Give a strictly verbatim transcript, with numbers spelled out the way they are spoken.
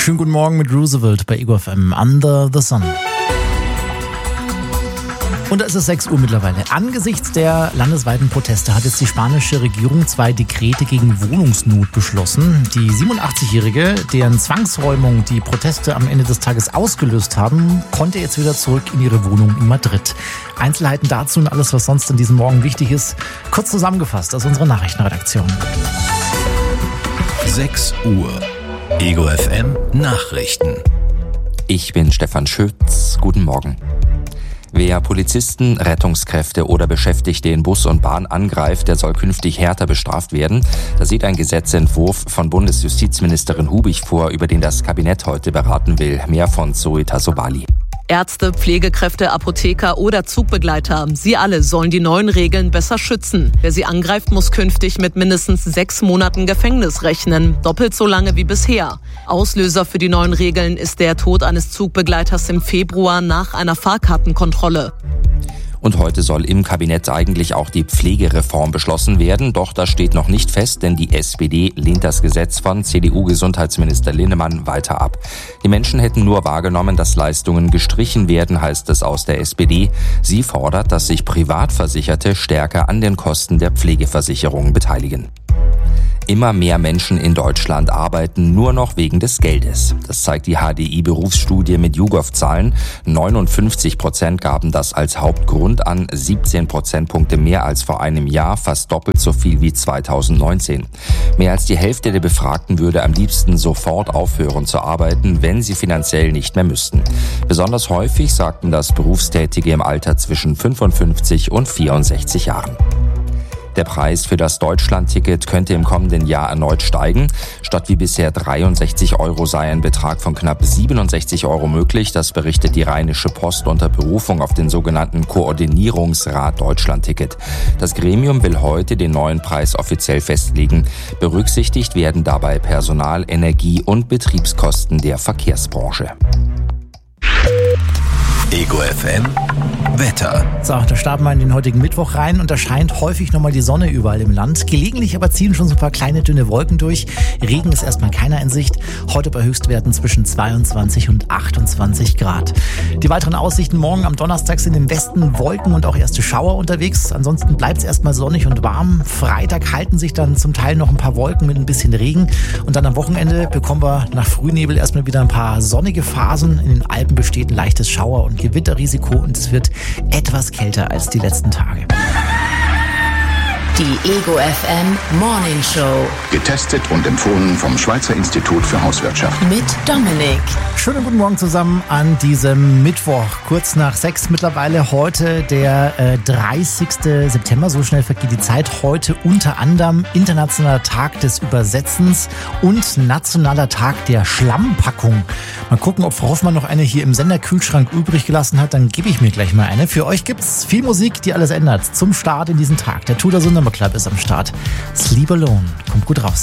Schönen guten Morgen mit Roosevelt bei Ego F M, Under the Sun. Und da ist es sechs Uhr mittlerweile. Angesichts der landesweiten Proteste hat jetzt die spanische Regierung zwei Dekrete gegen Wohnungsnot beschlossen. Die siebenundachtzigjährige, deren Zwangsräumung die Proteste am Ende des Tages ausgelöst haben, konnte jetzt wieder zurück in ihre Wohnung in Madrid. Einzelheiten dazu und alles, was sonst in diesem Morgen wichtig ist, kurz zusammengefasst aus unserer Nachrichtenredaktion. sechs Uhr. Ego F M Nachrichten. Ich bin Stefan Schütz. Guten Morgen. Wer Polizisten, Rettungskräfte oder Beschäftigte in Bus und Bahn angreift, der soll künftig härter bestraft werden. Da sieht ein Gesetzentwurf von Bundesjustizministerin Hubig vor, über den das Kabinett heute beraten will. Mehr von Zoe Tasobali. Ärzte, Pflegekräfte, Apotheker oder Zugbegleiter, sie alle sollen die neuen Regeln besser schützen. Wer sie angreift, muss künftig mit mindestens sechs Monaten Gefängnis rechnen, doppelt so lange wie bisher. Auslöser für die neuen Regeln ist der Tod eines Zugbegleiters im Februar nach einer Fahrkartenkontrolle. Und heute soll im Kabinett eigentlich auch die Pflegereform beschlossen werden. Doch das steht noch nicht fest, denn die S P D lehnt das Gesetz von C D U-Gesundheitsminister Linnemann weiter ab. Die Menschen hätten nur wahrgenommen, dass Leistungen gestrichen werden, heißt es aus der S P D. Sie fordert, dass sich Privatversicherte stärker an den Kosten der Pflegeversicherung beteiligen. Immer mehr Menschen in Deutschland arbeiten nur noch wegen des Geldes. Das zeigt die H D I-Berufsstudie mit YouGov-Zahlen. neunundfünfzig Prozent gaben das als Hauptgrund an, siebzehn Prozentpunkte mehr als vor einem Jahr, fast doppelt so viel wie zweitausendneunzehn. Mehr als die Hälfte der Befragten würde am liebsten sofort aufhören zu arbeiten, wenn sie finanziell nicht mehr müssten. Besonders häufig sagten das Berufstätige im Alter zwischen fünfundfünfzig und vierundsechzig Jahren. Der Preis für das Deutschland-Ticket könnte im kommenden Jahr erneut steigen. Statt wie bisher dreiundsechzig Euro sei ein Betrag von knapp siebenundsechzig Euro möglich. Das berichtet die Rheinische Post unter Berufung auf den sogenannten Koordinierungsrat Deutschland-Ticket. Das Gremium will heute den neuen Preis offiziell festlegen. Berücksichtigt werden dabei Personal-, Energie- und Betriebskosten der Verkehrsbranche. Ego F M Wetter. So, da starten wir in den heutigen Mittwoch rein und da scheint häufig nochmal die Sonne überall im Land. Gelegentlich aber ziehen schon so ein paar kleine, dünne Wolken durch. Regen ist erstmal keiner in Sicht. Heute bei Höchstwerten zwischen zweiundzwanzig und achtundzwanzig Grad. Die weiteren Aussichten: morgen am Donnerstag sind im Westen Wolken und auch erste Schauer unterwegs. Ansonsten bleibt es erstmal sonnig und warm. Freitag halten sich dann zum Teil noch ein paar Wolken mit ein bisschen Regen. Und dann am Wochenende bekommen wir nach Frühnebel erstmal wieder ein paar sonnige Phasen. In den Alpen besteht ein leichtes Schauer- und Gewitterrisiko und es wird etwas kälter als die letzten Tage. Die Ego F M Morning Show. Getestet und empfohlen vom Schweizer Institut für Hauswirtschaft. Mit Dominik. Schönen guten Morgen zusammen an diesem Mittwoch, kurz nach sechs mittlerweile. Heute der äh, dreißigsten September, so schnell vergeht die Zeit. Heute unter anderem Internationaler Tag des Übersetzens und Nationaler Tag der Schlammpackung. Mal gucken, ob Frau Hoffmann noch eine hier im Senderkühlschrank übrig gelassen hat, dann gebe ich mir gleich mal eine. Für euch gibt's viel Musik, die alles ändert. Zum Start in diesen Tag. Der Tudor Sonderclub ist am Start. Sleep Alone. Kommt gut raus.